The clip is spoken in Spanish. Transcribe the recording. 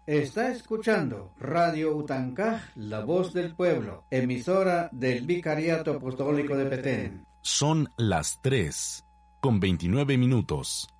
Está escuchando Radio Utancaj, la voz del pueblo, emisora del Vicariato Apostólico de Petén. Son las 3:29.